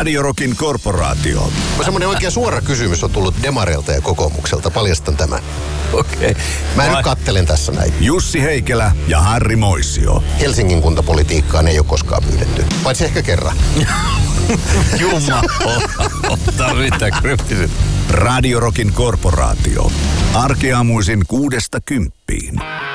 Radio Rockin korporaatio. Semmoinen oikein suora kysymys on tullut Demareilta ja Kokoomukselta. Paljastan tämän. Okei. Mä nyt kattelen tässä näin. Jussi Heikelä ja Harri Moisio. Helsingin kuntapolitiikkaan ei ole koskaan pyydetty. Paitsi ehkä kerran. Jumala. Ottaa mitään kryptiset. Radio Rockin korporaatio. Arkeaamuisin 6–10.